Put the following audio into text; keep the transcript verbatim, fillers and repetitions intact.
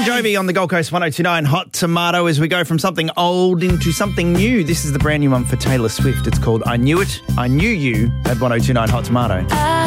Jovi on the Gold Coast one oh two nine Hot Tomato as we go from something old into something new. This is the brand new one for Taylor Swift. It's called I Knew It, I Knew You at one oh two nine Hot Tomato. I